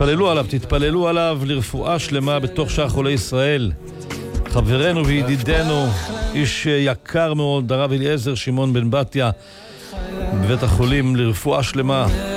תתפללו עליו לרפואה שלמה בתוך שאר חולי ישראל. חברנו וידידנו, איש יקר מאוד, הרב אליעזר שמעון בן בתיה, בבית החולים, לרפואה שלמה.